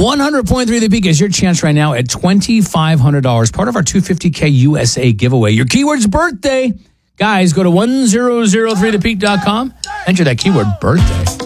100.3 The Peak is your chance right now at $2,500. Part of our $250K USA giveaway. Your keyword's birthday. Guys, go to 1003thepeak.com. Enter that keyword birthday.